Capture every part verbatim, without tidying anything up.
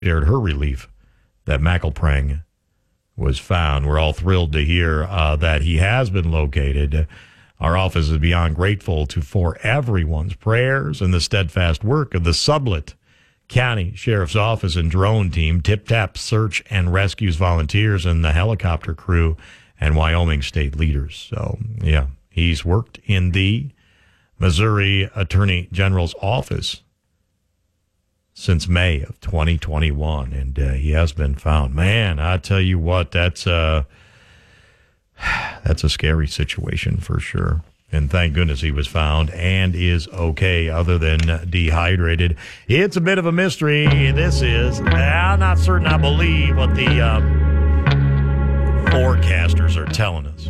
shared her relief that McElprang was found. We're all thrilled to hear uh, that he has been located. Our office is beyond grateful to for everyone's prayers and the steadfast work of the Sublette County Sheriff's Office and drone team, Tip Tap Search and Rescues volunteers, and the helicopter crew and Wyoming state leaders. So, yeah, he's worked in the Missouri Attorney General's office since May of twenty twenty-one, and uh, he has been found. Man, I tell you what, that's uh, that's a scary situation for sure. And thank goodness he was found and is okay, other than dehydrated. It's a bit of a mystery. This is. I'm not certain I believe what the uh, forecasters are telling us.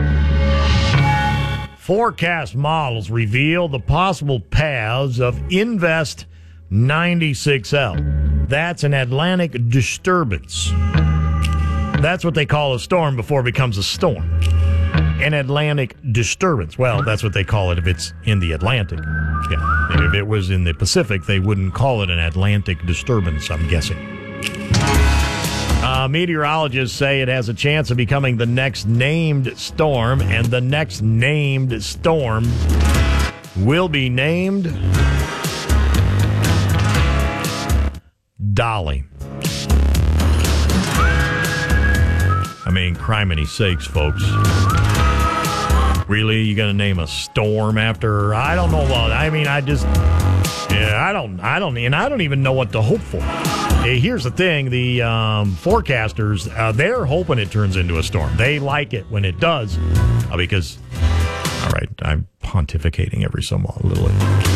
Forecast models reveal the possible paths of Invest ninety-six L. That's an Atlantic disturbance. That's what they call a storm before it becomes a storm. An Atlantic disturbance. Well, that's what they call it if it's in the Atlantic. Yeah. If it was in the Pacific, they wouldn't call it an Atlantic disturbance, I'm guessing. Uh, meteorologists say it has a chance of becoming the next named storm, and the next named storm will be named Dolly. I mean, criminy sakes, folks. Really? You gonna name a storm after her? I don't know about. I mean, I just, yeah, I don't, I don't, and I don't even know what to hope for. Hey, here's the thing: the um, forecasters, uh, they're hoping it turns into a storm. They like it when it does, uh, because. All right, I'm pontificating every so little.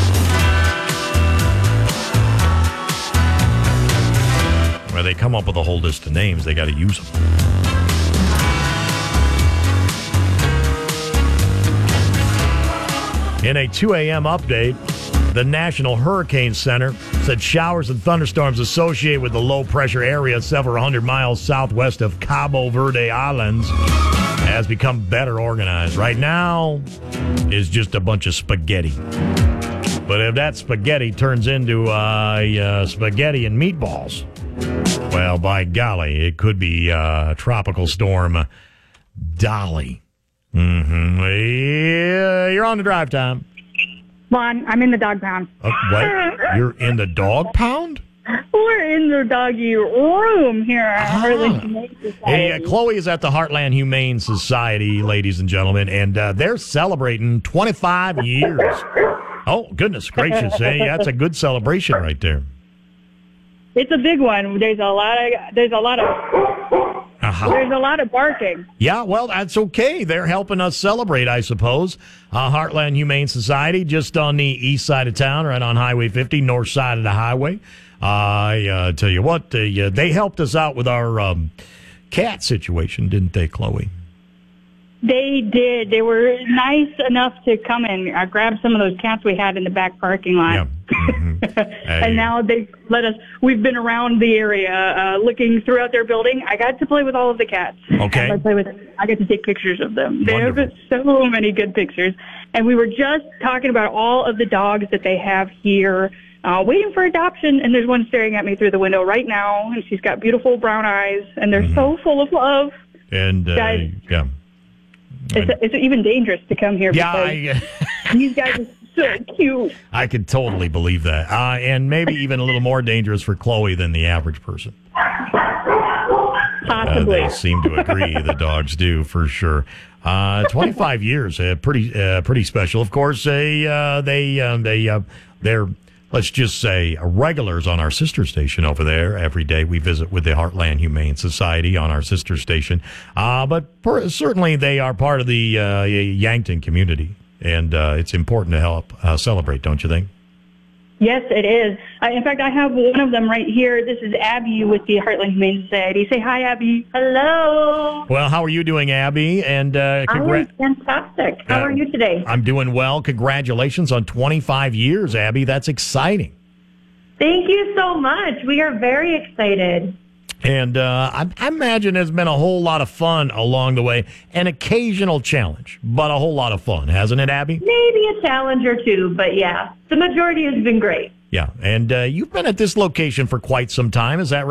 Where they come up with a whole list of names, they got to use them. In a two a.m. update, the National Hurricane Center said showers and thunderstorms associated with the low-pressure area several hundred miles southwest of Cabo Verde Islands has become better organized. Right now is just a bunch of spaghetti. But if that spaghetti turns into uh, uh, spaghetti and meatballs, well, by golly, it could be uh, Tropical Storm Dolly. Mm-hmm. Yeah, you're on the drive time. Juan, I'm in the dog pound. Uh, what? You're in the dog pound? We're in the doggy room here at Ah. Heartland Humane Society. Hey, uh, Chloe is at the Heartland Humane Society, ladies and gentlemen, and uh, they're celebrating twenty-five years. Oh, goodness gracious. Hey, that's a good celebration right there. It's a big one. There's a lot of there's a lot of Uh-huh. there's a lot of barking. Yeah, well, that's okay. They're helping us celebrate, I suppose. Uh, Heartland Humane Society, just on the east side of town, right on Highway fifty, north side of the highway. I uh, tell you what, they, uh, they helped us out with our um, cat situation, didn't they, Chloe? They did. They were nice enough to come and uh, grab some of those cats we had in the back parking lot. Yeah. Mm-hmm. And Hey. now they let us. We've been around the area uh, looking throughout their building. I got to play with all of the cats. Okay. I play with. I got to take pictures of them. They have Wonderful. so many good pictures. And we were just talking about all of the dogs that they have here, uh, waiting for adoption. And there's one staring at me through the window right now, and she's got beautiful brown eyes, and they're Mm-hmm. so full of love. And, uh, Guys. yeah. It's, it's even dangerous to come here Yeah, because I, these guys are so cute. I could totally believe that. Uh, and maybe even a little more dangerous for Chloe than the average person. Uh, Possibly. they seem to agree. The dogs do, for sure. Uh, twenty-five years, uh, pretty, uh, pretty special. Of course, they, uh, they, um, they, uh, they're, let's just say, regulars on our sister station over there. Every day we visit with the Heartland Humane Society on our sister station. Uh, but per, certainly they are part of the uh, Yankton community, and uh, it's important to help uh, celebrate, don't you think? Yes, it is. Uh, in fact, I have one of them right here. This is Abby with the Heartland Humane Society. Say hi, Abby. Hello. Well, how are you doing, Abby? And uh, I congra- am fantastic. How Uh, are you today? I'm doing well. Congratulations on twenty-five years, Abby. That's exciting. Thank you so much. We are very excited. And uh, I, I imagine there's been a whole lot of fun along the way. An occasional challenge, but a whole lot of fun, hasn't it, Abby? Maybe a challenge or two, but yeah, the majority has been great. Yeah, and uh, you've been at this location for quite some time, is that right?